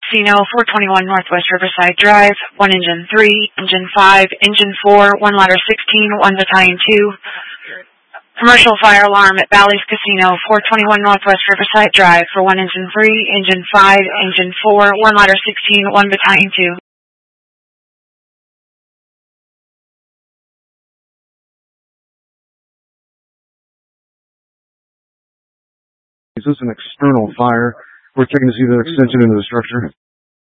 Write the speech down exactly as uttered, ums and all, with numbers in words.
Casino, four twenty-one Northwest Riverside Drive, one Engine three, Engine five, Engine four, one Ladder sixteen, one Battalion two. Commercial fire alarm at Bally's Casino, four twenty-one Northwest Riverside Drive for one Engine three, Engine five, Engine four, one Ladder sixteen, one Battalion two. Is this an external fire? We're checking to see the extension into the structure.